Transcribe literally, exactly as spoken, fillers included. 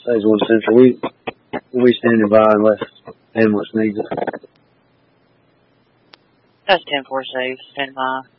Saves one central. We, we'll be standing by unless ambulance needs it. That's ten four save. Stand by.